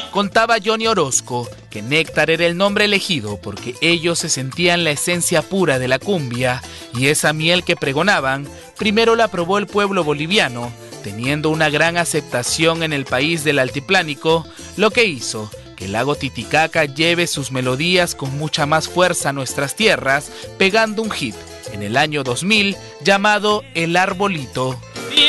Contaba Johnny Orozco que Néctar era el nombre elegido porque ellos se sentían la esencia pura de la cumbia y esa miel que pregonaban primero la probó el pueblo boliviano, teniendo una gran aceptación en el país del altiplánico, lo que hizo que el lago Titicaca lleve sus melodías con mucha más fuerza a nuestras tierras, pegando un hit en el año 2000 llamado El Arbolito.